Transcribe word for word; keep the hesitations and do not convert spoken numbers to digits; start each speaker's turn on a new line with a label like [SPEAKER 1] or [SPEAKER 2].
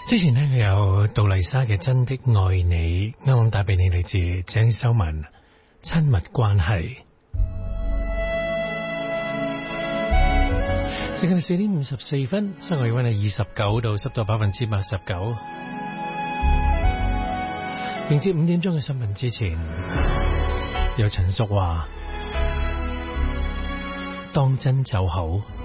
[SPEAKER 1] 之前呢，佢有杜麗莎嘅《真的愛你》，啱啱打俾你嚟自鄭秀文親密關係。時間係四點五十四分，室外氣溫係二十九度，濕度百分之八十九。迎接五點鐘嘅新聞之前，有陳淑話當真就好。